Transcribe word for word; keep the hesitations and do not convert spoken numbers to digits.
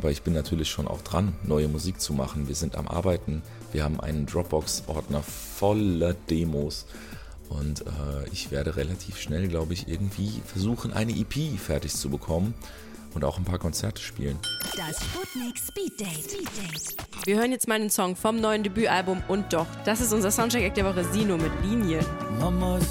aber ich bin natürlich schon auch dran, neue Musik zu machen. Wir sind am Arbeiten, wir haben einen Dropbox-Ordner voller Demos und äh, ich werde relativ schnell, glaube ich, irgendwie versuchen, eine E P fertig zu bekommen und auch ein paar Konzerte spielen. Das Sputnik Speed Date. Wir hören jetzt mal einen Song vom neuen Debütalbum Und doch. Das ist unser Soundcheck-Act der Woche, Sino mit Linien. Mama